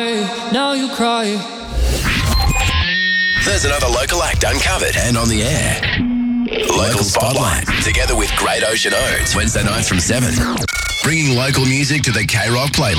Now you cry. There's another local act uncovered and on the air. Local Spotlight, together with Great Ocean Oats, Wednesday nights from 7. Bringing local music to the K-Rock playlist.